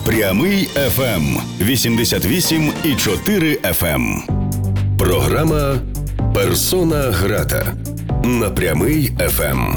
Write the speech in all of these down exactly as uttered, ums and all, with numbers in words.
Прямий еф ем вісімдесят вісім і чотири еф ем. Програма «Персона грата» на Прямий еф ем.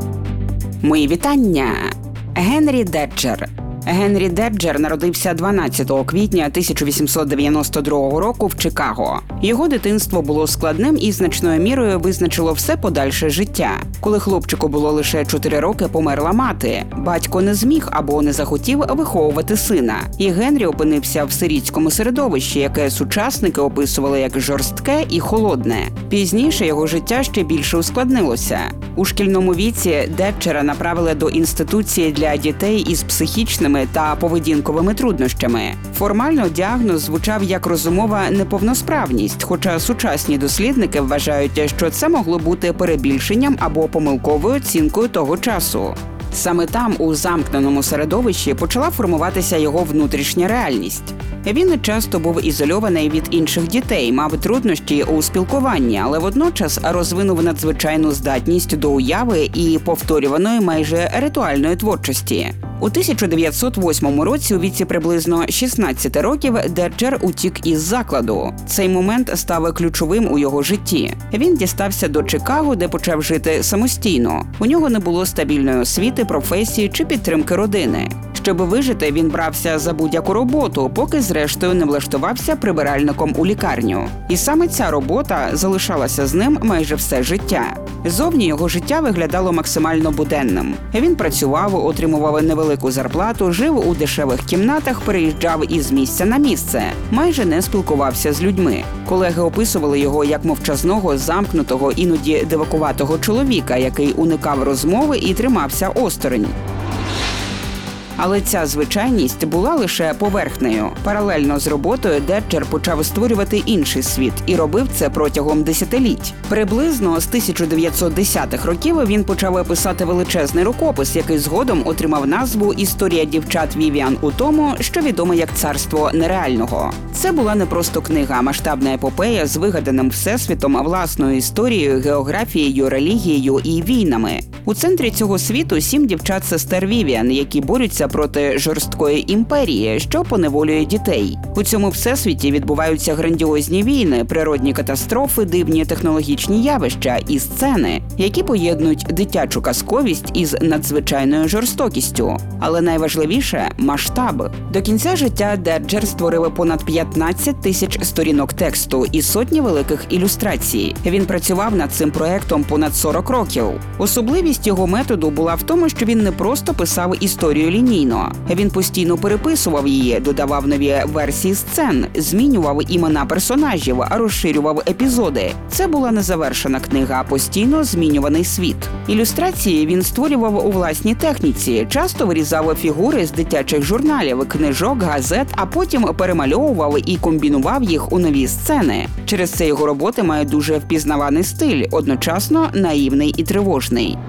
Мої вітання. Генрі Деджер. Генрі Деджер народився дванадцятого квітня тисяча вісімсот дев'яносто другого року в Чикаго. Його дитинство було складним і значною мірою визначило все подальше життя. Коли хлопчику було лише чотири роки, померла мати. Батько не зміг або не захотів виховувати сина. І Генрі опинився в сирітському середовищі, яке сучасники описували як жорстке і холодне. Пізніше його життя ще більше ускладнилося. У шкільному віці Деджера направили до інституції для дітей із психічними та поведінковими труднощами. Формально діагноз звучав як розумова неповносправність, хоча сучасні дослідники вважають, що це могло бути перебільшенням або помилковою оцінкою того часу. Саме там, у замкненому середовищі, почала формуватися його внутрішня реальність. Він часто був ізольований від інших дітей, мав труднощі у спілкуванні, але водночас розвинув надзвичайну здатність до уяви і повторюваної майже ритуальної творчості. У тисяча дев'ятсот восьмому році, у віці приблизно шістнадцяти років, Деджер утік із закладу. Цей момент став ключовим у його житті. Він дістався до Чикаго, де почав жити самостійно. У нього не було стабільної освіти, професії чи підтримки родини. Щоб вижити, він брався за будь-яку роботу, поки зрештою не влаштувався прибиральником у лікарню. І саме ця робота залишалася з ним майже все життя. Зовні його життя виглядало максимально буденним. Він працював, отримував невелику зарплату, жив у дешевих кімнатах, переїжджав із місця на місце, майже не спілкувався з людьми. Колеги описували його як мовчазного, замкнутого, іноді дивакуватого чоловіка, який уникав розмови і тримався осторонь. Але ця звичайність була лише поверхнею. Паралельно з роботою Деджер почав створювати інший світ і робив це протягом десятиліть. Приблизно з тисяча дев'ятсот десятих років він почав писати величезний рукопис, який згодом отримав назву «Історія дівчат Вівіан у тому, що відоме як царство нереального». Це була не просто книга, а масштабна епопея з вигаданим всесвітом, власною історією, географією, релігією і війнами. У центрі цього світу сім дівчат-сестер Вівіан, які борються проти жорсткої імперії, що поневолює дітей. У цьому всесвіті відбуваються грандіозні війни, природні катастрофи, дивні технологічні явища і сцени, які поєднують дитячу казковість із надзвичайною жорстокістю. Але найважливіше – масштаб. До кінця життя Деджер створив понад п'ятнадцять тисяч сторінок тексту і сотні великих ілюстрацій. Він працював над цим проектом понад сорок років. Особливість його методу була в тому, що він не просто писав історію лінійно. Він постійно переписував її, додавав нові версії сцен, змінював імена персонажів, розширював епізоди. Це була незавершена книга, а постійно змінюваний світ. Ілюстрації він створював у власній техніці, часто вирізав фігури з дитячих журналів, книжок, газет, а потім перемальовував і комбінував їх у нові сцени. Через це його роботи мають дуже впізнаваний стиль, одночасно наївний і тривожний.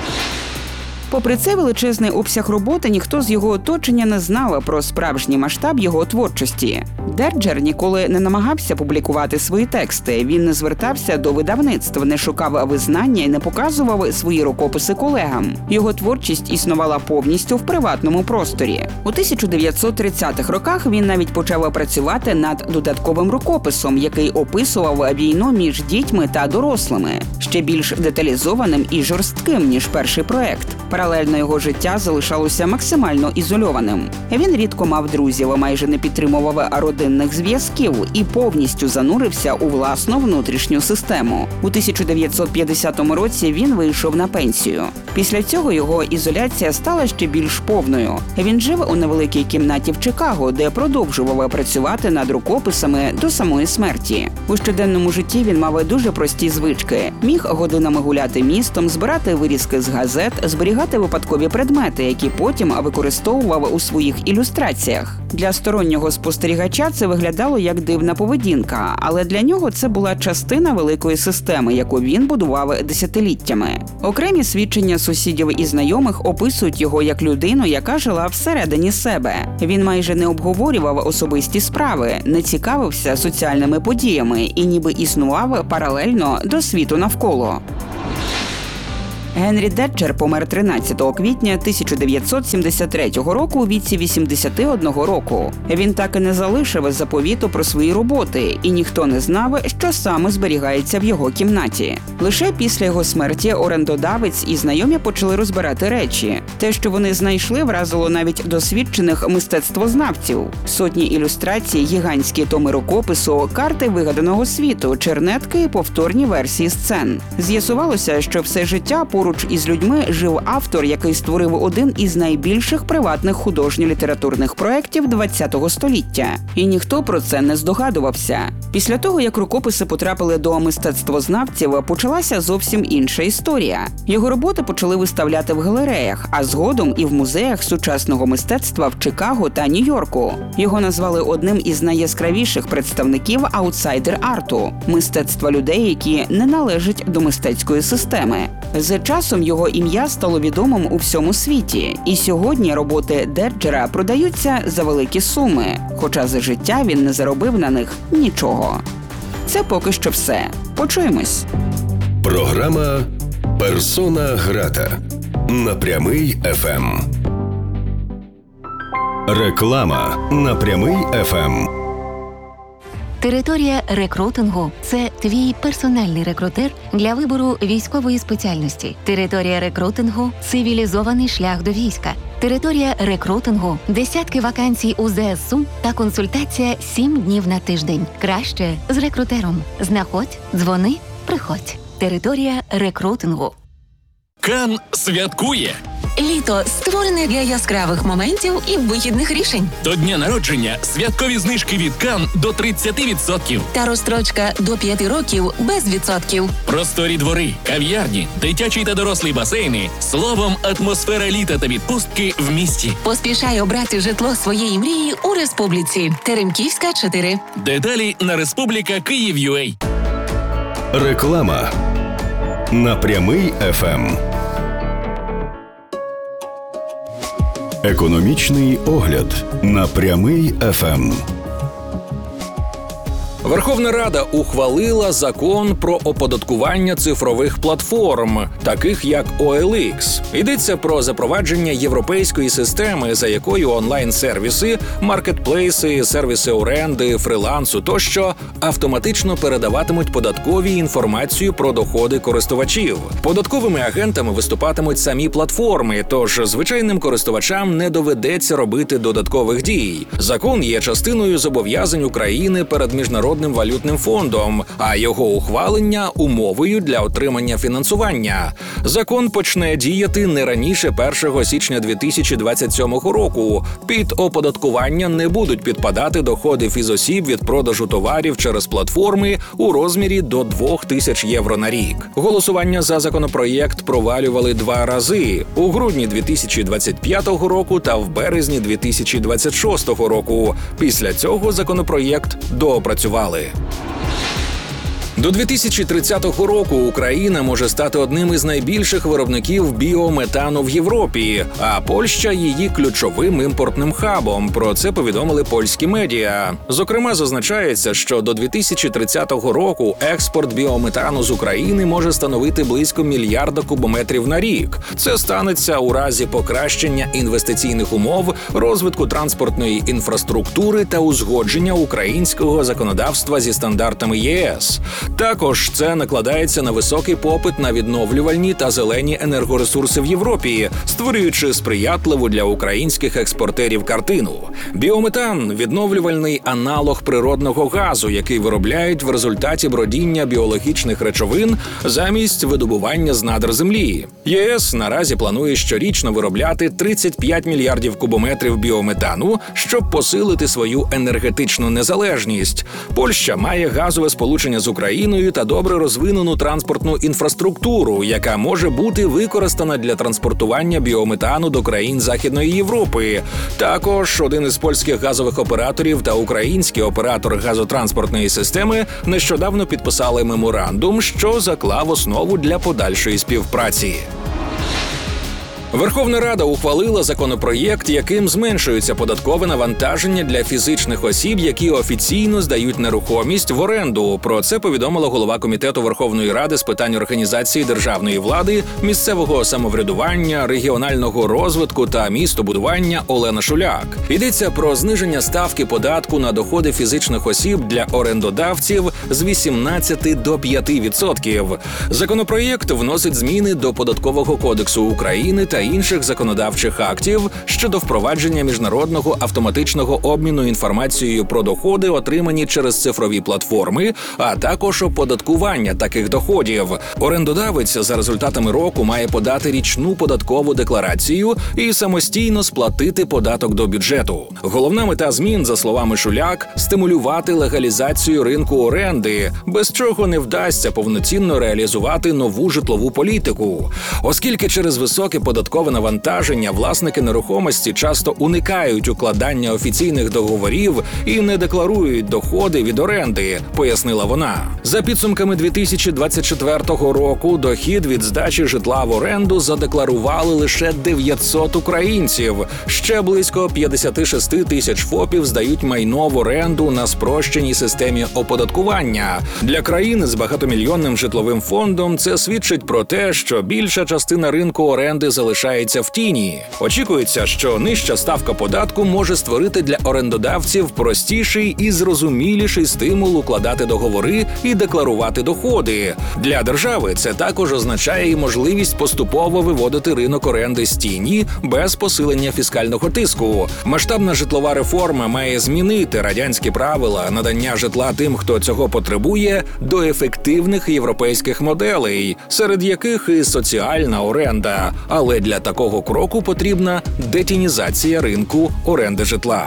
Попри це величезний обсяг роботи, ніхто з його оточення не знав про справжній масштаб його творчості. Деджер ніколи не намагався публікувати свої тексти, він не звертався до видавництв, не шукав визнання і не показував свої рукописи колегам. Його творчість існувала повністю в приватному просторі. У тисяча дев'ятсот тридцятих роках він навіть почав працювати над додатковим рукописом, який описував війну між дітьми та дорослими, ще більш деталізованим і жорстким, ніж перший проект. Паралельно його життя залишалося максимально ізольованим. Він рідко мав друзів, майже не підтримував родинних зв'язків і повністю занурився у власну внутрішню систему. У тисяча дев'ятсот п'ятдесятому році він вийшов на пенсію. Після цього його ізоляція стала ще більш повною. Він жив у невеликій кімнаті в Чикаго, де продовжував працювати над рукописами до самої смерті. У щоденному житті він мав дуже прості звички. Міг годинами гуляти містом, збирати вирізки з газет, зберігати випадкові предмети, які потім використовував у своїх ілюстраціях. Для стороннього спостерігача це виглядало як дивна поведінка, але для нього це була частина великої системи, яку він будував десятиліттями. Окремі свідчення сусідів і знайомих описують його як людину, яка жила всередині себе. Він майже не обговорював особисті справи, не цікавився соціальними подіями і ніби існував паралельно до світу навколо. Генрі Деджер помер тринадцятого квітня тисяча дев'ятсот сімдесят третього року у віці вісімдесят один року. Він так і не залишив заповіту про свої роботи, і ніхто не знав, що саме зберігається в його кімнаті. Лише після його смерті орендодавець і знайомі почали розбирати речі. Те, що вони знайшли, вразило навіть досвідчених мистецтвознавців. Сотні ілюстрацій, гігантські томи рукопису, карти вигаданого світу, чернетки і повторні версії сцен. З'ясувалося, що все життя поруч із людьми жив автор, який створив один із найбільших приватних художньо-літературних проєктів ХХ століття. І ніхто про це не здогадувався. Після того, як рукописи потрапили до мистецтвознавців, почалася зовсім інша історія. Його роботи почали виставляти в галереях, а згодом і в музеях сучасного мистецтва в Чикаго та Нью-Йорку. Його назвали одним із найяскравіших представників аутсайдер-арту – мистецтва людей, які не належать до мистецької системи. З часом його ім'я стало відомим у всьому світі, і сьогодні роботи Деджера продаються за великі суми, хоча за життя він не заробив на них нічого. Це поки що все. Почуємось. Програма «Персона грата» на Прямий еф ем. Реклама на Прямий еф ем. Територія рекрутингу – це твій персональний рекрутер для вибору військової спеціальності. Територія рекрутингу – цивілізований шлях до війська. Територія рекрутингу – десятки вакансій у зе ес у та консультація сім днів на тиждень. Краще з рекрутером. Знаходь, дзвони, приходь. Територія рекрутингу. Кан святкує! Літо створене для яскравих моментів і вихідних рішень. До дня народження святкові знижки від Кан до тридцять відсотків. Та розстрочка до п'яти років без відсотків. Просторі двори, кав'ярні, дитячі та дорослі басейни. Словом, атмосфера літа та відпустки в місті. Поспішай обрати житло своєї мрії у Республіці. Теремківська, чотири. Деталі на Республіка Київ.ua. Реклама на Прямий еф ем. Економічний огляд на Прямий еф ем. Верховна Рада ухвалила закон про оподаткування цифрових платформ, таких як о ел ікс. Йдеться про запровадження європейської системи, за якою онлайн-сервіси, маркетплейси, сервіси оренди, фрилансу тощо автоматично передаватимуть податковій інформацію про доходи користувачів. Податковими агентами виступатимуть самі платформи, тож звичайним користувачам не доведеться робити додаткових дій. Закон є частиною зобов'язань України перед Міжнародним валютним фондом, а його ухвалення – умовою для отримання фінансування. Закон почне діяти не раніше першого січня дві тисячі двадцять сьомого року. Під оподаткування не будуть підпадати доходи фізосіб від продажу товарів через платформи у розмірі до двох тисяч євро на рік. Голосування за законопроєкт провалювали два рази – у грудні дві тисячі двадцять п'ятого року та в березні дві тисячі двадцять шостого року. Після цього законопроєкт доопрацювали. До дві тисячі тридцятого року Україна може стати одним із найбільших виробників біометану в Європі, а Польща – її ключовим імпортним хабом. Про це повідомили польські медіа. Зокрема, зазначається, що до дві тисячі тридцятого року експорт біометану з України може становити близько мільярда кубометрів на рік. Це станеться у разі покращення інвестиційних умов, розвитку транспортної інфраструктури та узгодження українського законодавства зі стандартами є ес. Також це накладається на високий попит на відновлювальні та зелені енергоресурси в Європі, створюючи сприятливу для українських експортерів картину. Біометан – відновлювальний аналог природного газу, який виробляють в результаті бродіння біологічних речовин замість видобування з надр землі. є ес наразі планує щорічно виробляти тридцять п'ять мільярдів кубометрів біометану, щоб посилити свою енергетичну незалежність. Польща має газове сполучення з Україною та добре розвинену транспортну інфраструктуру, яка може бути використана для транспортування біометану до країн Західної Європи. Також один із польських газових операторів та український оператор газотранспортної системи нещодавно підписали меморандум, що заклав основу для подальшої співпраці. Верховна Рада ухвалила законопроєкт, яким зменшується податкове навантаження для фізичних осіб, які офіційно здають нерухомість в оренду. Про це повідомила голова Комітету Верховної Ради з питань організації державної влади, місцевого самоврядування, регіонального розвитку та містобудування Олена Шуляк. Йдеться про зниження ставки податку на доходи фізичних осіб для орендодавців з вісімнадцяти до п'яти відсотків. Законопроєкт вносить зміни до Податкового кодексу України та інших законодавчих актів щодо впровадження міжнародного автоматичного обміну інформацією про доходи, отримані через цифрові платформи, а також оподаткування таких доходів. Орендодавець за результатами року має подати річну податкову декларацію і самостійно сплатити податок до бюджету. Головна мета змін, за словами Шуляк, стимулювати легалізацію ринку оренди, без чого не вдасться повноцінно реалізувати нову житлову політику. Оскільки через високе податкове навантаження власники нерухомості часто уникають укладання офіційних договорів і не декларують доходи від оренди, пояснила вона. За підсумками дві тисячі двадцять четвертого року дохід від здачі житла в оренду задекларували лише дев'ятсот українців. Ще близько п'ятдесят шість тисяч ФОПів здають майно в оренду на спрощеній системі оподаткування. Для країни з багатомільйонним житловим фондом це свідчить про те, що більша частина ринку оренди залишається в тіні. Очікується, що нижча ставка податку може створити для орендодавців простіший і зрозуміліший стимул укладати договори і декларувати доходи. Для держави це також означає і можливість поступово виводити ринок оренди з тіні без посилення фіскального тиску. Масштабна житлова реформа має змінити радянські правила надання житла тим, хто цього потребує, до ефективних європейських моделей, серед яких і соціальна оренда. Але для такого кроку потрібна детінізація ринку оренди житла.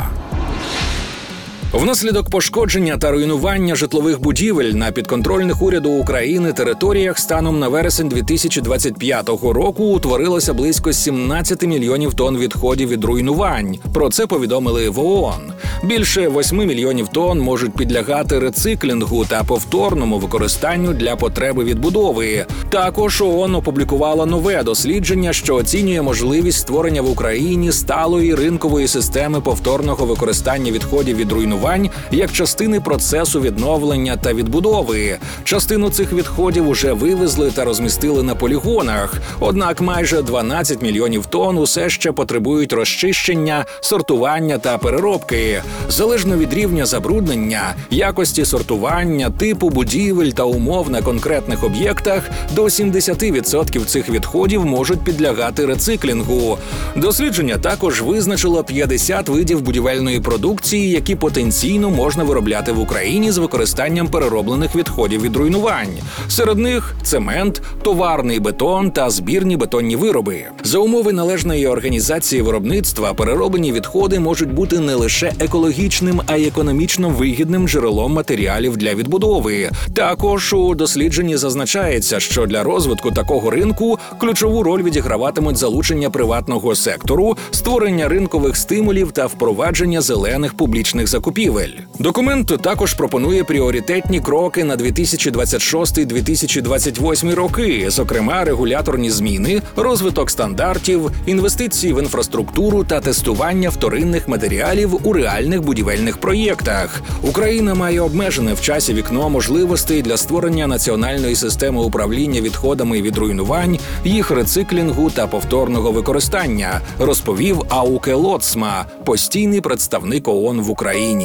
Внаслідок пошкодження та руйнування житлових будівель на підконтрольних уряду України територіях станом на вересень дві тисячі двадцять п'ятого року утворилося близько сімнадцять мільйонів тонн відходів від руйнувань. Про це повідомили в ООН. Більше восьми мільйонів тонн можуть підлягати рециклінгу та повторному використанню для потреби відбудови. Також ООН опублікувала нове дослідження, що оцінює можливість створення в Україні сталої ринкової системи повторного використання відходів від руйнувань як частини процесу відновлення та відбудови. Частину цих відходів уже вивезли та розмістили на полігонах, однак майже дванадцять мільйонів тонн усе ще потребують розчищення, сортування та переробки. Залежно від рівня забруднення, якості сортування, типу будівель та умов на конкретних об'єктах, до сімдесят відсотків цих відходів можуть підлягати рециклінгу. Дослідження також визначило п'ятдесят видів будівельної продукції, які потенційно можна виробляти в Україні з використанням перероблених відходів від руйнувань. Серед них цемент, товарний бетон та збірні бетонні вироби. За умови належної організації виробництва перероблені відходи можуть бути не лише екологічним, а й економічно вигідним джерелом матеріалів для відбудови. Також у дослідженні зазначається, що для розвитку такого ринку ключову роль відіграватимуть залучення приватного сектору, створення ринкових стимулів та впровадження зелених публічних закупівель. Документ також пропонує пріоритетні кроки на дві тисячі двадцять шостий - дві тисячі двадцять восьмий роки, зокрема регуляторні зміни, розвиток стандартів, інвестиції в інфраструктуру та тестування вторинних матеріалів у реальних будівельних проєктах. Україна має обмежене в часі вікно можливостей для створення національної системи управління відходами від руйнувань, їх рециклінгу та повторного використання, розповів Ауке Лоцма, постійний представник ООН в Україні.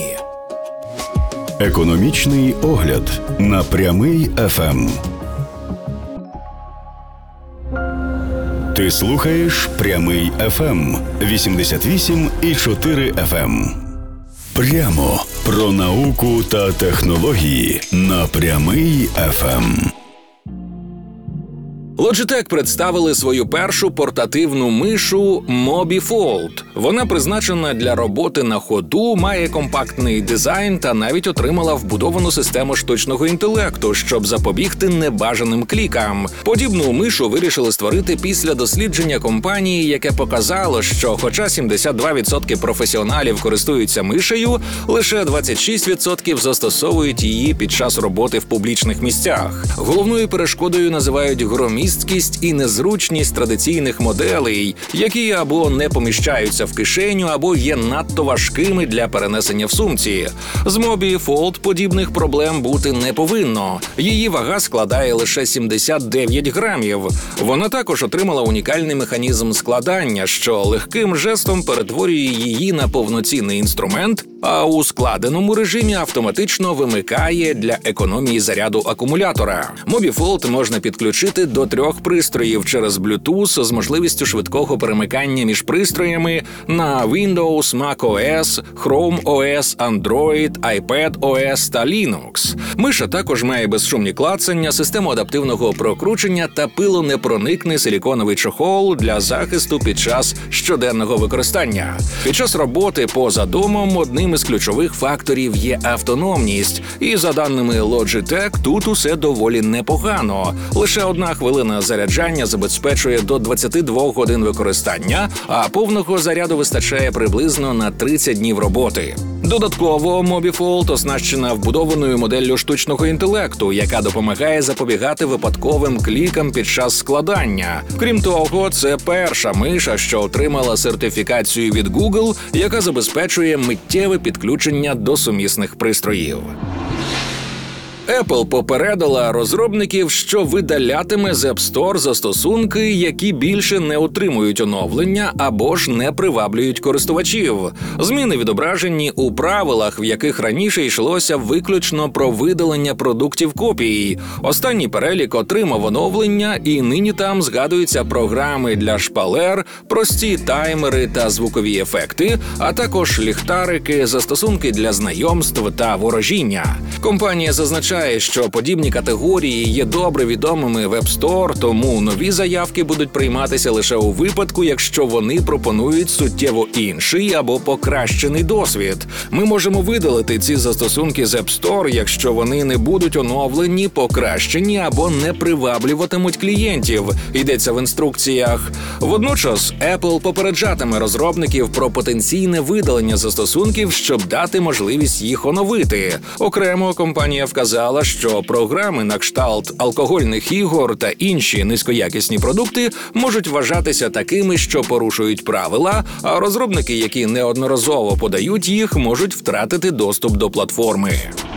Економічний огляд на Прямий еф ем. Ти слухаєш Прямий еф ем вісімдесят вісім і чотири еф ем. Прямо про науку та технології на Прямий еф ем. Logitech представили свою першу портативну мишу Mobi Fold. Вона призначена для роботи на ходу, має компактний дизайн та навіть отримала вбудовану систему штучного інтелекту, щоб запобігти небажаним клікам. Подібну мишу вирішили створити після дослідження компанії, яке показало, що хоча сімдесят два відсотки професіоналів користуються мишею, лише двадцять шість відсотків застосовують її під час роботи в публічних місцях. Головною перешкодою називають громі громісткість і незручність традиційних моделей, які або не поміщаються в кишеню, або є надто важкими для перенесення в сумці. З Mobi Fold подібних проблем бути не повинно. Її вага складає лише сімдесят дев'ять грамів. Вона також отримала унікальний механізм складання, що легким жестом перетворює її на повноцінний інструмент, а у складеному режимі автоматично вимикає для економії заряду акумулятора. Mobi Fold можна підключити до трьох пристроїв через Bluetooth з можливістю швидкого перемикання між пристроями на Windows, macOS, Chrome о ес, Android, iPadOS та Linux. Миша також має безшумні клацання, систему адаптивного прокручення та пилонепроникний силіконовий чохол для захисту під час щоденного використання. Під час роботи поза домом одним із ключових факторів є автономність. І за даними Logitech, тут усе доволі непогано. Лише одна хвилина заряджання забезпечує до двадцяти двох годин використання, а повного заряду вистачає приблизно на тридцять днів роботи. Додатково Mobi Fold оснащена вбудованою моделлю штучного інтелекту, яка допомагає запобігати випадковим клікам під час складання. Крім того, це перша миша, що отримала сертифікацію від Google, яка забезпечує миттєве підключення до сумісних пристроїв. Apple попередила розробників, що видалятиме з App Store застосунки, які більше не отримують оновлення або ж не приваблюють користувачів. Зміни відображені у правилах, в яких раніше йшлося виключно про видалення продуктів копій. Останній перелік отримав оновлення, і нині там згадуються програми для шпалер, прості таймери та звукові ефекти, а також ліхтарики, застосунки для знайомств та ворожіння. Компанія зазначає, що подібні категорії є добре відомими в App Store, тому нові заявки будуть прийматися лише у випадку, якщо вони пропонують суттєво інший або покращений досвід. Ми можемо видалити ці застосунки з App Store, якщо вони не будуть оновлені, покращені або не приваблюватимуть клієнтів, йдеться в інструкціях. Водночас Apple попереджатиме розробників про потенційне видалення застосунків, щоб дати можливість їх оновити. Окремо компанія вказала, що програми на кшталт алкогольних ігор та інші низькоякісні продукти можуть вважатися такими, що порушують правила, а розробники, які неодноразово подають їх, можуть втратити доступ до платформи.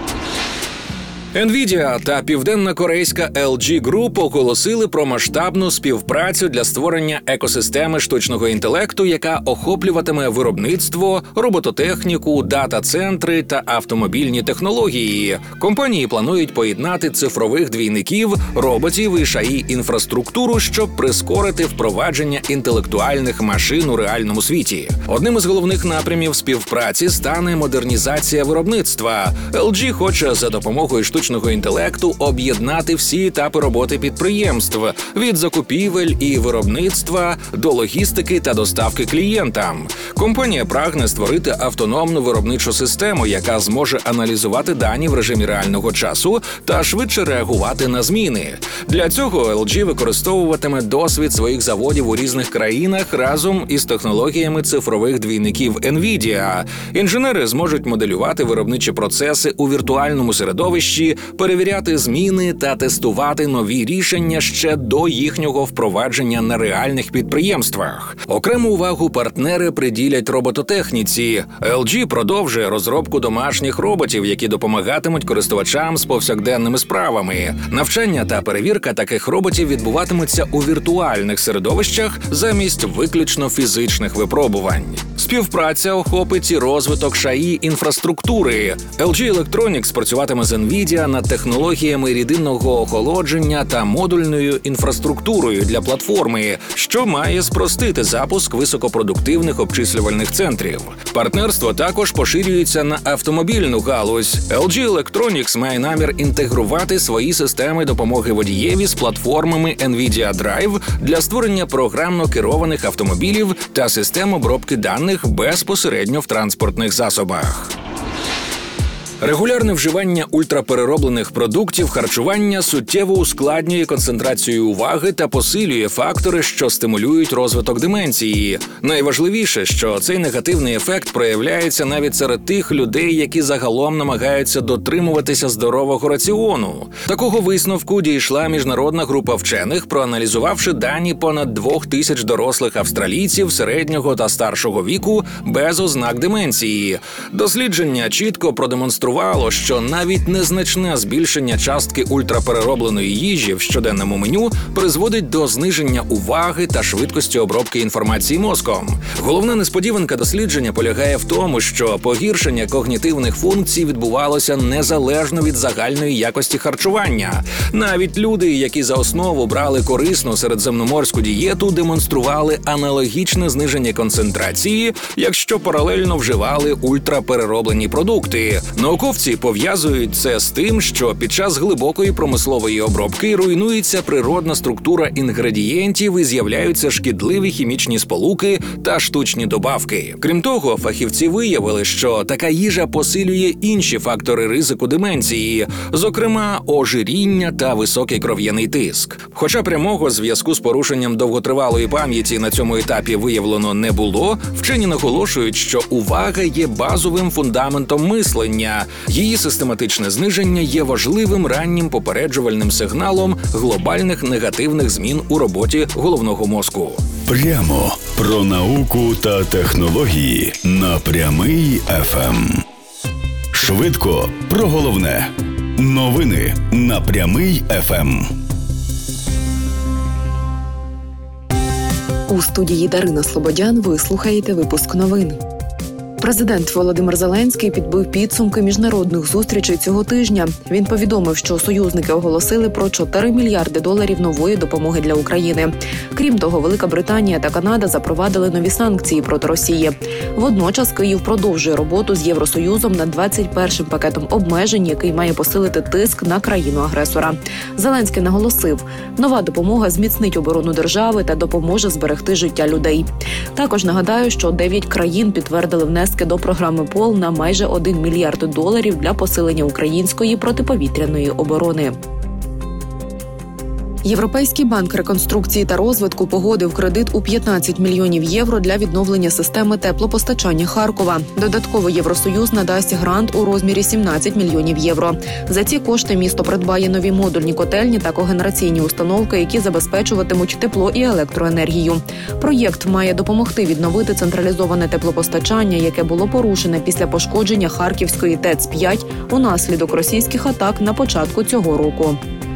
NVIDIA та південно-корейська ел джі Group оголосили про масштабну співпрацю для створення екосистеми штучного інтелекту, яка охоплюватиме виробництво, робототехніку, дата-центри та автомобільні технології. Компанії планують поєднати цифрових двійників, роботів і ШАІ-інфраструктуру, щоб прискорити впровадження інтелектуальних машин у реальному світі. Одним із головних напрямів співпраці стане модернізація виробництва. ел джі хоче за допомогою штучного штучного інтелекту об'єднати всі етапи роботи підприємств – від закупівель і виробництва до логістики та доставки клієнтам. Компанія прагне створити автономну виробничу систему, яка зможе аналізувати дані в режимі реального часу та швидше реагувати на зміни. Для цього ел джі використовуватиме досвід своїх заводів у різних країнах разом із технологіями цифрових двійників NVIDIA. Інженери зможуть моделювати виробничі процеси у віртуальному середовищі, перевіряти зміни та тестувати нові рішення ще до їхнього впровадження на реальних підприємствах. Окрему увагу партнери приділять робототехніці. ел джі продовжує розробку домашніх роботів, які допомагатимуть користувачам з повсякденними справами. Навчання та перевірка таких роботів відбуватимуться у віртуальних середовищах замість виключно фізичних випробувань. Співпраця охопить і розвиток ШАІ-інфраструктури. ел джі Electronics працюватиме з NVIDIA над технологіями рідинного охолодження та модульною інфраструктурою для платформи, що має спростити запуск високопродуктивних обчислювальних центрів. Партнерство також поширюється на автомобільну галузь. ел джі Electronics має намір інтегрувати свої системи допомоги водієві з платформами NVIDIA Drive для створення програмно керованих автомобілів та систем обробки даних безпосередньо в транспортних засобах. Регулярне вживання ультраперероблених продуктів харчування суттєво ускладнює концентрацію уваги та посилює фактори, що стимулюють розвиток деменції. Найважливіше, що цей негативний ефект проявляється навіть серед тих людей, які загалом намагаються дотримуватися здорового раціону. Такого висновку дійшла міжнародна група вчених, проаналізувавши дані понад двох тисяч дорослих австралійців середнього та старшого віку без ознак деменції. Дослідження чітко продемонструвало, що навіть незначне збільшення частки ультрапереробленої їжі в щоденному меню призводить до зниження уваги та швидкості обробки інформації мозком. Головна несподіванка дослідження полягає в тому, що погіршення когнітивних функцій відбувалося незалежно від загальної якості харчування. Навіть люди, які за основу брали корисну середземноморську дієту, демонстрували аналогічне зниження концентрації, якщо паралельно вживали ультраперероблені продукти. Науковці пов'язують це з тим, що під час глибокої промислової обробки руйнується природна структура інгредієнтів і з'являються шкідливі хімічні сполуки та штучні добавки. Крім того, фахівці виявили, що така їжа посилює інші фактори ризику деменції, зокрема ожиріння та високий кров'яний тиск. Хоча прямого зв'язку з порушенням довготривалої пам'яті на цьому етапі виявлено не було, вчені наголошують, що увага є базовим фундаментом мислення. Її систематичне зниження є важливим раннім попереджувальним сигналом глобальних негативних змін у роботі головного мозку. Прямо про науку та технології на Прямий еф ем. Швидко про головне. Новини на Прямий еф ем. У студії Дарина Слободян ви слухаєте випуск новин. Президент Володимир Зеленський підбив підсумки міжнародних зустрічей цього тижня. Він повідомив, що союзники оголосили про чотири мільярди доларів нової допомоги для України. Крім того, Велика Британія та Канада запровадили нові санкції проти Росії. Водночас Київ продовжує роботу з Євросоюзом над двадцять першим пакетом обмежень, який має посилити тиск на країну-агресора. Зеленський наголосив, нова допомога зміцнить оборону держави та допоможе зберегти життя людей. Також нагадаю, що дев'ять країн підтвердили внесення до програми ПОЛ на майже один мільярд доларів для посилення української протиповітряної оборони. Європейський банк реконструкції та розвитку погодив кредит у п'ятнадцять мільйонів євро для відновлення системи теплопостачання Харкова. Додатково Євросоюз надасть грант у розмірі сімнадцять мільйонів євро. За ці кошти місто придбає нові модульні котельні та когенераційні установки, які забезпечуватимуть тепло і електроенергію. Проєкт має допомогти відновити централізоване теплопостачання, яке було порушене після пошкодження Харківської ТЕЦ п'ять унаслідок російських атак на початку цього року.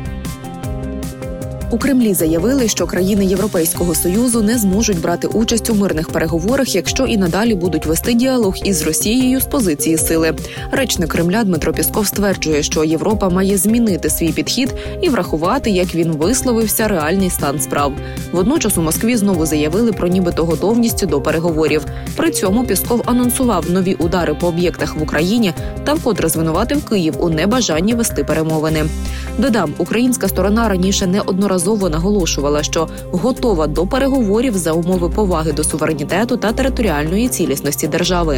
У Кремлі заявили, що країни Європейського Союзу не зможуть брати участь у мирних переговорах, якщо і надалі будуть вести діалог із Росією з позиції сили. Речник Кремля Дмитро Пісков стверджує, що Європа має змінити свій підхід і врахувати, як він висловився, реальний стан справ. Водночас у Москві знову заявили про нібито готовність до переговорів. При цьому Пісков анонсував нові удари по об'єктах в Україні та вкотре звинуватив Київ у небажанні вести перемовини. Додам, українська сторона раніше неодноразово наголошувала, що готова до переговорів за умови поваги до суверенітету та територіальної цілісності держави.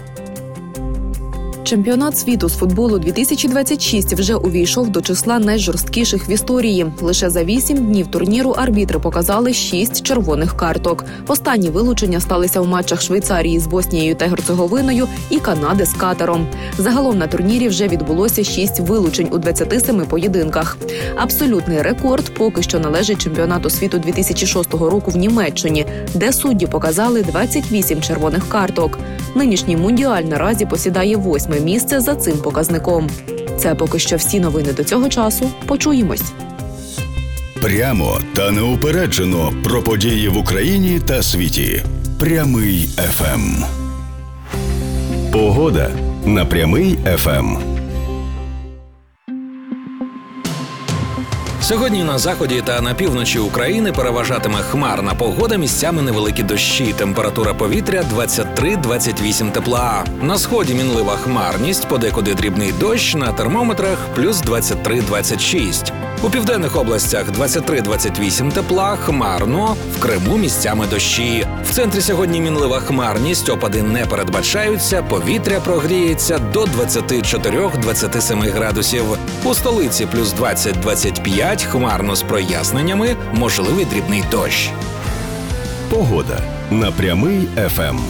Чемпіонат світу з футболу дві тисячі двадцять шість вже увійшов до числа найжорсткіших в історії. Лише за вісім днів турніру арбітри показали шість червоних карток. Останні вилучення сталися у матчах Швейцарії з Боснією та Герцеговиною і Канади з Катаром. Загалом на турнірі вже відбулося шість вилучень у двадцяти семи поєдинках. Абсолютний рекорд поки що належить чемпіонату світу дві тисячі шостого року в Німеччині, де судді показали двадцять вісім червоних карток. Нинішній мундіаль наразі посідає восьме місце за цим показником. Це поки що всі новини до цього часу. Почуємось. Прямо та неупереджено про події в Україні та світі. Прямий еф ем. Погода на Прямий еф ем. Сьогодні на заході та на півночі України переважатиме хмарна погода, місцями невеликі дощі. Температура повітря двадцять три - двадцять вісім тепла. На сході мінлива хмарність, подекуди дрібний дощ, на термометрах плюс двадцять три - двадцять шість. У південних областях двадцять три - двадцять вісім тепла, хмарно, в Криму місцями дощі. В центрі сьогодні мінлива хмарність, опади не передбачаються, повітря прогріється до двадцять чотири - двадцять сім градусів. У столиці плюс двадцять - двадцять п'ять, хмарно з проясненнями, можливий дрібний дощ. Погода на Прямий еф ем.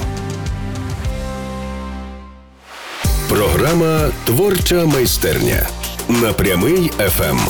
Програма «Творча майстерня» на Прямий еф ем.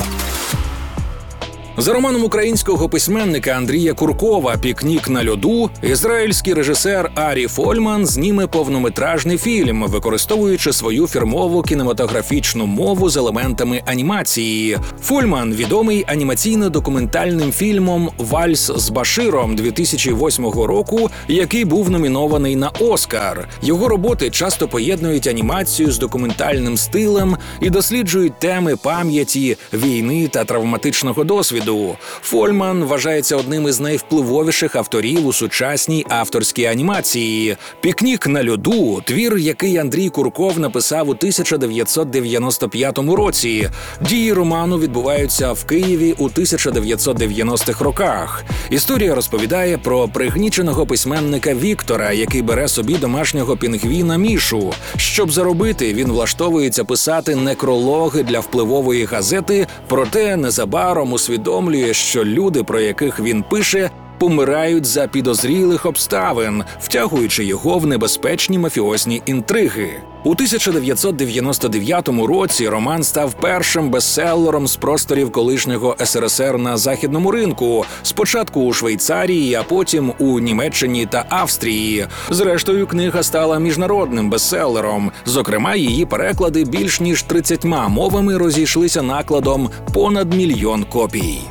За романом українського письменника Андрія Куркова «Пікнік на льоду» ізраїльський режисер Арі Фольман зніме повнометражний фільм, використовуючи свою фірмову кінематографічну мову з елементами анімації. Фольман відомий анімаційно-документальним фільмом «Вальс з Баширом» дві тисячі восьмого року, який був номінований на Оскар. Його роботи часто поєднують анімацію з документальним стилем і досліджують теми пам'яті, війни та травматичного досвіду. Фольман вважається одним із найвпливовіших авторів у сучасній авторській анімації. «Пікнік на льоду» – твір, який Андрій Курков написав у тисяча дев'ятсот дев'яносто п'ятому році. Дії роману відбуваються в Києві у тисяча дев'ятсот дев'яностих роках. Історія розповідає про пригніченого письменника Віктора, який бере собі домашнього пінгвіна Мішу. Щоб заробити, він влаштовується писати некрологи для впливової газети, проте незабаром усвідомлює, що люди, про яких він пише, помирають за підозрілих обставин, втягуючи його в небезпечні мафіозні інтриги. У тисяча дев'ятсот дев'яносто дев'ятому році роман став першим бестселером з просторів колишнього ес ер ес ер на західному ринку, спочатку у Швейцарії, а потім у Німеччині та Австрії. Зрештою, книга стала міжнародним бестселером. Зокрема, її переклади більш ніж тридцятьма мовами розійшлися накладом понад мільйон копій.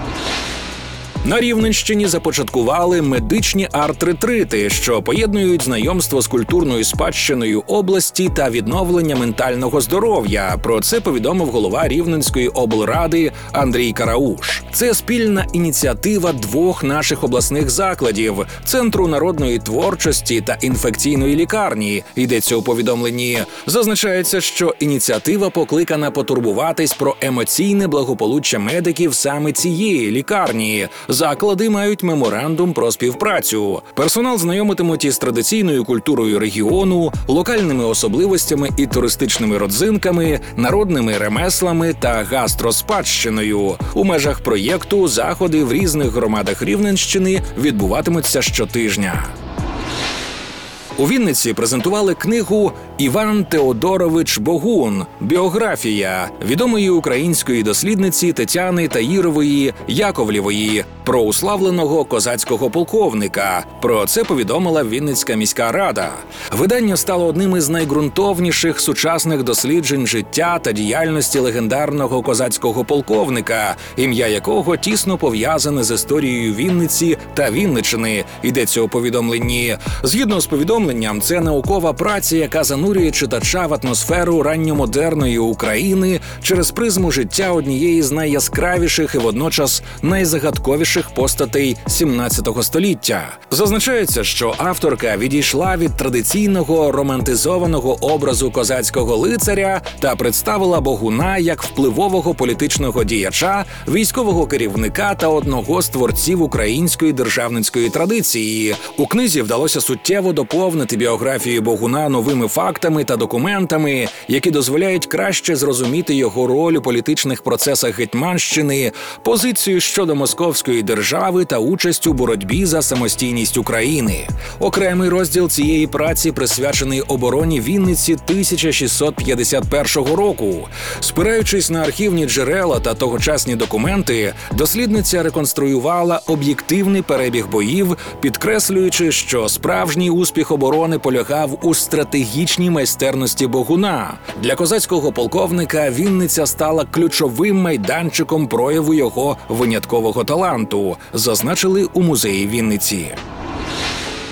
На Рівненщині започаткували медичні арт-ретрити, що поєднують знайомство з культурною спадщиною області та відновлення ментального здоров'я. Про це повідомив голова Рівненської облради Андрій Карауш. Це спільна ініціатива двох наших обласних закладів – Центру народної творчості та інфекційної лікарні, йдеться у повідомленні. Зазначається, що ініціатива покликана потурбуватись про емоційне благополуччя медиків саме цієї лікарні. Заклади мають меморандум про співпрацю. Персонал знайомитимуть із традиційною культурою регіону, локальними особливостями і туристичними родзинками, народними ремеслами та гастроспадщиною. У межах проєкту заходи в різних громадах Рівненщини відбуватимуться щотижня. У Вінниці презентували книгу «Іван Теодорович Богун. Біографія» відомої української дослідниці Тетяни Таїрової Яковлєвої про уславленого козацького полковника. Про це повідомила Вінницька міська рада. Видання стало одним із найґрунтовніших сучасних досліджень життя та діяльності легендарного козацького полковника, ім'я якого тісно пов'язане з історією Вінниці та Вінниччини, йдеться у повідомленні. Згідно з повідомленням, це наукова праця, яка занурює читача в атмосферу ранньомодерної України через призму життя однієї з найяскравіших і водночас найзагадковіших постатей сімнадцятого століття. Зазначається, що авторка відійшла від традиційного романтизованого образу козацького лицаря та представила Богуна як впливового політичного діяча, військового керівника та одного з творців української державницької традиції. У книзі вдалося суттєво доповнити біографію Богуна новими фактами та документами, які дозволяють краще зрозуміти його роль у політичних процесах Гетьманщини, позицію щодо московської держави та участь у боротьбі за самостійність України. Окремий розділ цієї праці присвячений обороні Вінниці тисяча шістсот п'ятдесят першого року. Спираючись на архівні джерела та тогочасні документи, дослідниця реконструювала об'єктивний перебіг боїв, підкреслюючи, що справжній успіх оборони полягав у стратегічній майстерності Богуна. Для козацького полковника Вінниця стала ключовим майданчиком прояву його виняткового таланту, зазначили у музеї Вінниці.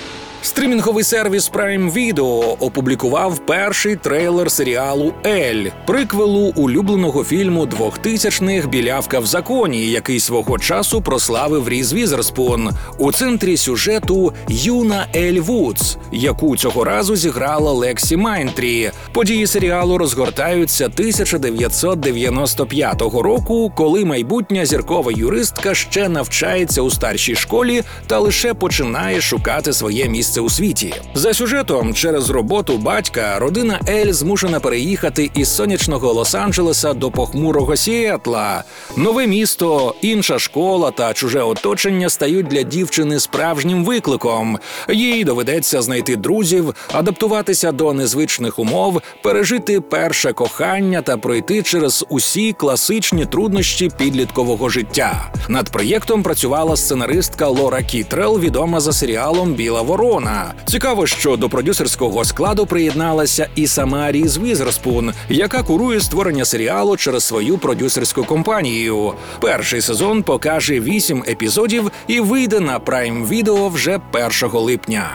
Стрімінговий сервіс Prime Video опублікував перший трейлер серіалу «Ель», приквелу улюбленого фільму двохтисячних «Білявка в законі», який свого часу прославив Різ Візерспун. У центрі сюжету юна Ель Вудс, яку цього разу зіграла Лексі Майнтрі. Події серіалу розгортаються тисяча дев'ятсот дев'яносто п'ятого року, коли майбутня зіркова юристка ще навчається у старшій школі та лише починає шукати своє місце у світі. За сюжетом, через роботу батька, родина Ель змушена переїхати із сонячного Лос-Анджелеса до похмурого Сіетла. Нове місто, інша школа та чуже оточення стають для дівчини справжнім викликом. Їй доведеться знайти друзів, адаптуватися до незвичних умов, пережити перше кохання та пройти через усі класичні труднощі підліткового життя. Над проєктом працювала сценаристка Лора Кітрел, відома за серіалом «Біла ворона». Цікаво, що до продюсерського складу приєдналася і сама Різ Візерспун, яка курує створення серіалу через свою продюсерську компанію. Перший сезон покаже вісім епізодів і вийде на Prime Video вже першого липня.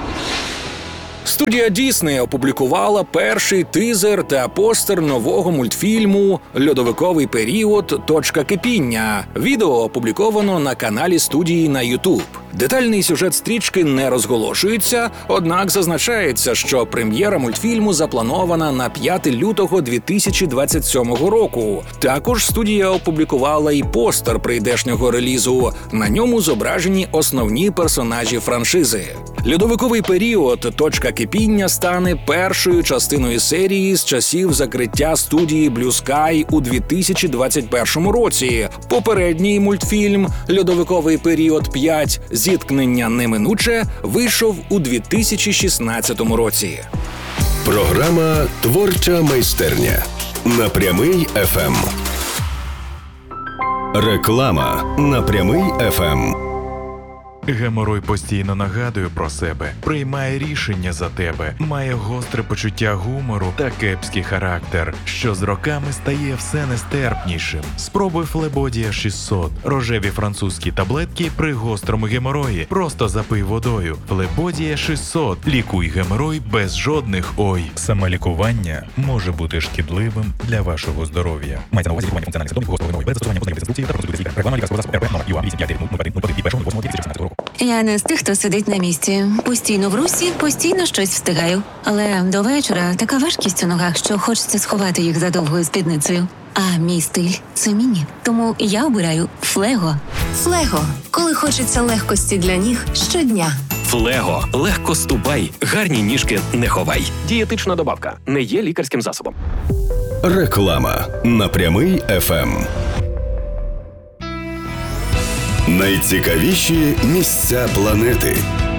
Студія Disney опублікувала перший тизер та постер нового мультфільму «Льодовиковий період. Точка кипіння». Відео опубліковано на каналі студії на YouTube. Детальний сюжет стрічки не розголошується, однак зазначається, що прем'єра мультфільму запланована на п'яте лютого дві тисячі двадцять сьомого року. Також студія опублікувала і постер прийдешнього релізу. На ньому зображені основні персонажі франшизи. «Льодовиковий період. Точка кипіння» стане першою частиною серії з часів закриття студії Blue Sky у дві тисячі двадцять першому році. Попередній мультфільм «Льодовиковий період п'ять. Зіткнення неминуче» вийшов у дві тисячі шістнадцятому році. Програма «Творча майстерня» на Прямий еф ем. Реклама на Прямий еф ем. Геморой постійно нагадує про себе, приймає рішення за тебе, має гостре почуття гумору та кепський характер, що з роками стає все нестерпнішим. Спробуй Флебодія шістсот. Рожеві французькі таблетки при гострому геморої. Просто запий водою. Флебодія шістсот. Лікуй геморой без жодних ой. Самолікування може бути шкідливим для вашого здоров'я. Мається на увазі лікування функціональних симптомів гострого геморою без застосування позначних інструкцій та процедури лікаря. Реклама лікарського засобу РП номер ю а вісім п'ять нуль один нуль один і першого восьмого дві тисячі шістнадцятого року. Я не з тих, хто сидить на місці. Постійно в русі, постійно щось встигаю. Але до вечора така важкість у ногах, що хочеться сховати їх за довгою спідницею. А мій стиль – це міні. Тому я обираю Флего. Флего. Коли хочеться легкості для ніг щодня. Флего. Легко ступай. Гарні ніжки не ховай. Дієтична добавка. Не є лікарським засобом. Реклама на Прямий еф ем. Найцікавіші місця планети.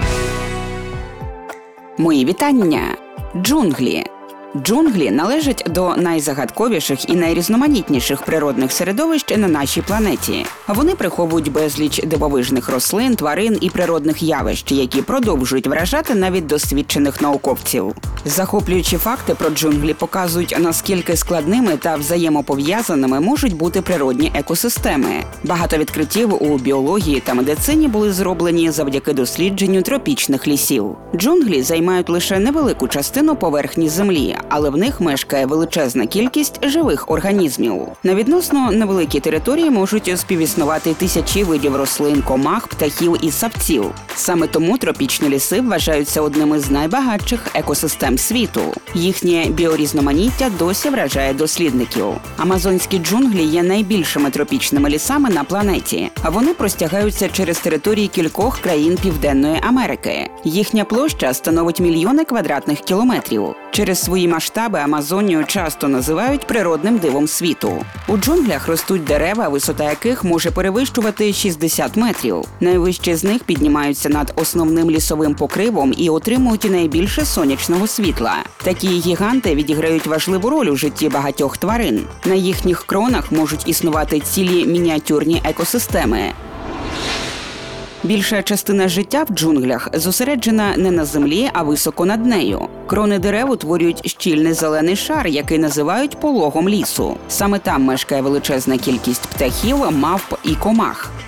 Мої вітання. Джунглі. Джунглі належать до найзагадковіших і найрізноманітніших природних середовищ на нашій планеті. Вони приховують безліч дивовижних рослин, тварин і природних явищ, які продовжують вражати навіть досвідчених науковців. Захоплюючі факти про джунглі показують, наскільки складними та взаємопов'язаними можуть бути природні екосистеми. Багато відкриттів у біології та медицині були зроблені завдяки дослідженню тропічних лісів. Джунглі займають лише невелику частину поверхні Землі, але в них мешкає величезна кількість живих організмів. На відносно невеликій території можуть співіснувати тисячі видів рослин, комах, птахів і савців. Саме тому тропічні ліси вважаються одними з найбагатших екосистем світу. Їхнє біорізноманіття досі вражає дослідників. Амазонські джунглі є найбільшими тропічними лісами на планеті. Вони простягаються через території кількох країн Південної Америки. Їхня площа становить мільйони квадратних кілометрів. Через свої масштаби Амазонію часто називають природним дивом світу. У джунглях ростуть дерева, висота яких може перевищувати шістдесят метрів. Найвищі з них піднімаються над основним лісовим покривом і отримують найбільше сонячного світла. Такі гіганти відіграють важливу роль у житті багатьох тварин. На їхніх кронах можуть існувати цілі мініатюрні екосистеми. Більша частина життя в джунглях зосереджена не на землі, а високо над нею. Крони дерев утворюють щільний зелений шар, який називають пологом лісу. Саме там мешкає величезна кількість птахів, мавп і комах.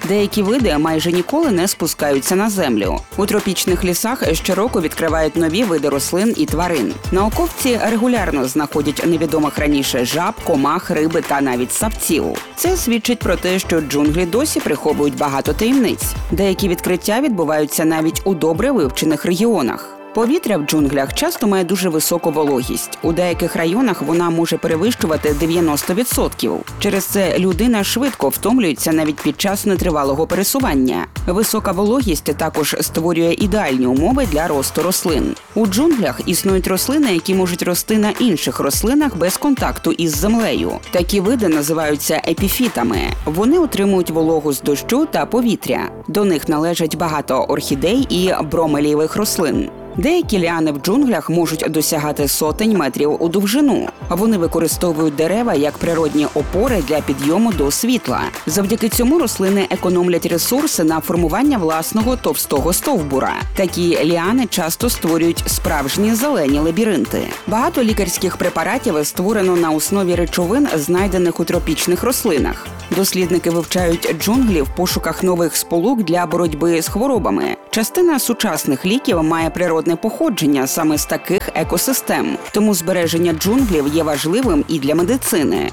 Деякі види майже ніколи не спускаються на землю. У тропічних лісах щороку відкривають нові види рослин і тварин. Науковці регулярно знаходять невідомих раніше жаб, комах, риби та навіть савців. Це свідчить про те, що джунглі досі приховують багато таємниць. Деякі відкриття відбуваються навіть у добре вивчених регіонах. Повітря в джунглях часто має дуже високу вологість. У деяких районах вона може перевищувати дев'яносто відсотків. Через це людина швидко втомлюється навіть під час нетривалого пересування. Висока вологість також створює ідеальні умови для росту рослин. У джунглях існують рослини, які можуть рости на інших рослинах без контакту із землею. Такі види називаються епіфітами. Вони отримують вологу з дощу та повітря. До них належать багато орхідей і бромелієвих рослин. Деякі ліани в джунглях можуть досягати сотень метрів у довжину. Вони використовують дерева як природні опори для підйому до світла. Завдяки цьому рослини економлять ресурси на формування власного товстого стовбура. Такі ліани часто створюють справжні зелені лабіринти. Багато лікарських препаратів створено на основі речовин, знайдених у тропічних рослинах. Дослідники вивчають джунглі в пошуках нових сполук для боротьби з хворобами. Частина сучасних ліків має природне походження саме з таких екосистем, тому збереження джунглів є важливим і для медицини.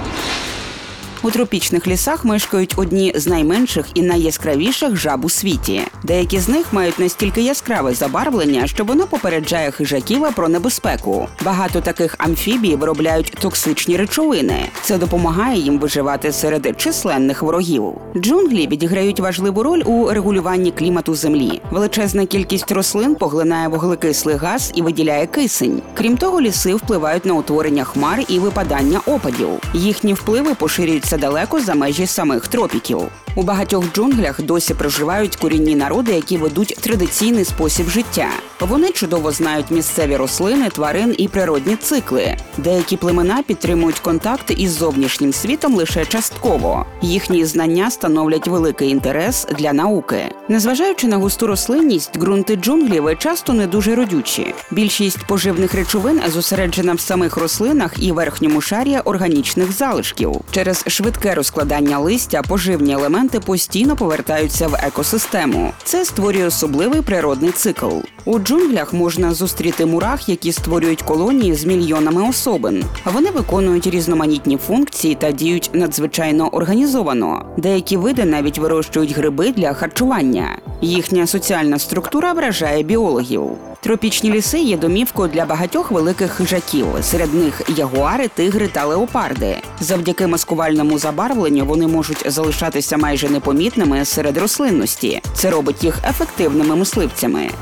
У тропічних лісах мешкають одні з найменших і найяскравіших жаб у світі. Деякі з них мають настільки яскраве забарвлення, що воно попереджає хижаків про небезпеку. Багато таких амфібій виробляють токсичні речовини. Це допомагає їм виживати серед численних ворогів. Джунглі відіграють важливу роль у регулюванні клімату Землі. Величезна кількість рослин поглинає вуглекислий газ і виділяє кисень. Крім того, ліси впливають на утворення хмар і випадання опадів. Їхні впливи поширюються далеко за межі самих тропіків. У багатьох джунглях досі проживають корінні народи, які ведуть традиційний спосіб життя. Вони чудово знають місцеві рослини, тварин і природні цикли. Деякі племена підтримують контакт із зовнішнім світом лише частково. Їхні знання становлять великий інтерес для науки. Незважаючи на густу рослинність, ґрунти джунглів часто не дуже родючі. Більшість поживних речовин зосереджена в самих рослинах і верхньому шарі органічних залишків. Через швидке розкладання листя поживні елементи постійно повертаються в екосистему. Це створює особливий природний цикл. У джунглях можна зустріти мурах, які створюють колонії з мільйонами особин. Вони виконують різноманітні функції та діють надзвичайно організовано. Деякі види навіть вирощують гриби для харчування. Їхня соціальна структура вражає біологів. Тропічні ліси є домівкою для багатьох великих хижаків. Серед них ягуари, тигри та леопарди. Завдяки маскувальному забарвленню вони можуть залишатися майже непомітними серед рослинності. Це робить їх ефективними мисливцями.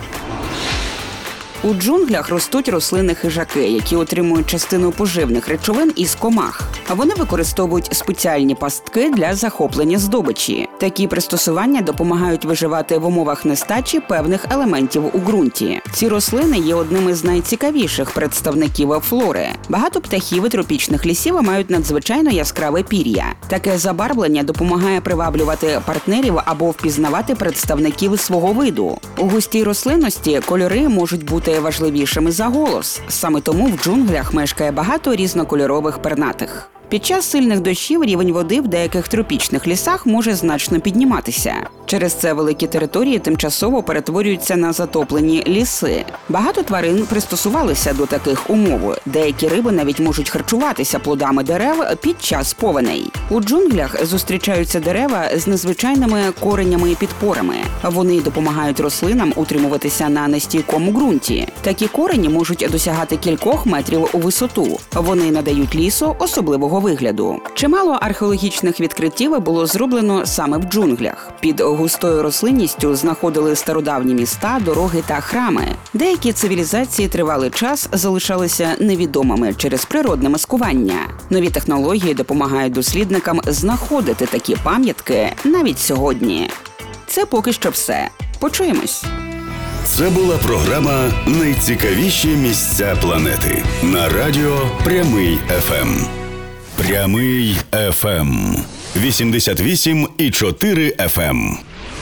У джунглях ростуть рослини-хижаки, які отримують частину поживних речовин із комах. А вони використовують спеціальні пастки для захоплення здобичі. Такі пристосування допомагають виживати в умовах нестачі певних елементів у ґрунті. Ці рослини є одними з найцікавіших представників флори. Багато птахів тропічних лісів мають надзвичайно яскраве пір'я. Таке забарвлення допомагає приваблювати партнерів або впізнавати представників свого виду. У густій рослинності кольори можуть бути важливішими за голос. Саме тому в джунглях мешкає багато різнокольорових пернатих. Під час сильних дощів рівень води в деяких тропічних лісах може значно підніматися. Через це великі території тимчасово перетворюються на затоплені ліси. Багато тварин пристосувалися до таких умов. Деякі риби навіть можуть харчуватися плодами дерев під час повеней. У джунглях зустрічаються дерева з незвичайними коренями і підпорами. Вони допомагають рослинам утримуватися на нестійкому ґрунті. Такі корені можуть досягати кількох метрів у висоту. Вони надають лісу особливого вигляду. Чимало археологічних відкриттів було зроблено саме в джунглях. Під густою рослинністю знаходили стародавні міста, дороги та храми. Деякі цивілізації тривалий час залишалися невідомими через природне маскування. Нові технології допомагають дослідникам знаходити такі пам'ятки навіть сьогодні. Це поки що все. Почуємось. Це була програма «Найцікавіші місця планети» на радіо Прямий еф ем. Прямий еф ем. вісімдесят вісім і чотири еф ем.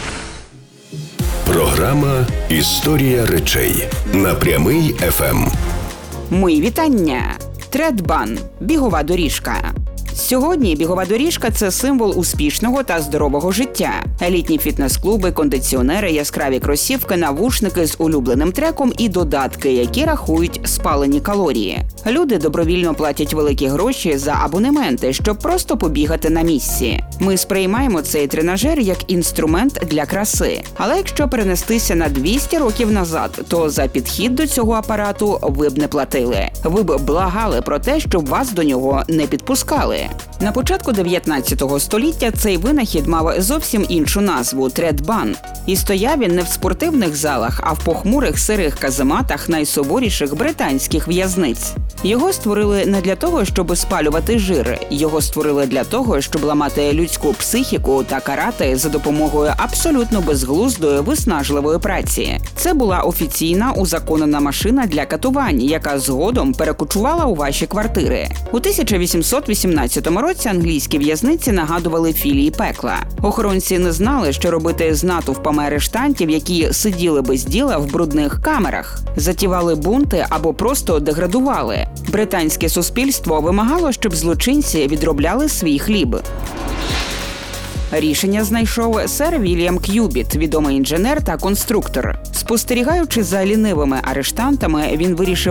Програма «Історія речей» на Прямий еф ем. Мої вітання. Тредбан – бігова доріжка. Сьогодні бігова доріжка – це символ успішного та здорового життя. Елітні фітнес-клуби, кондиціонери, яскраві кросівки, навушники з улюбленим треком і додатки, які рахують спалені калорії. Люди добровільно платять великі гроші за абонементи, щоб просто побігати на місці. Ми сприймаємо цей тренажер як інструмент для краси. Але якщо перенестися на двісті років назад, то за підхід до цього апарату ви б не платили. Ви б благали про те, щоб вас до нього не підпускали. На початку дев'ятнадцятого століття цей винахід мав зовсім іншу назву – тредбан. І стояв він не в спортивних залах, а в похмурих сирих казематах найсуворіших британських в'язниць. Його створили не для того, щоб спалювати жир. Його створили для того, щоб ламати людську психіку та карати за допомогою абсолютно безглуздої виснажливої праці. Це була офіційна узаконена машина для катувань, яка згодом перекочувала у ваші квартири. У тисяча вісімсот вісімнадцятому році англійські в'язниці нагадували філії пекла. Охоронці не знали, що робити з натовпами арештантів, які сиділи без діла в брудних камерах, затівали бунти або просто деградували. Британське суспільство вимагало, щоб злочинці відробляли свій хліб. Рішення знайшов сер Вільям К'юбіт, відомий інженер та конструктор. Спостерігаючи за лінивими арештантами, він вирішив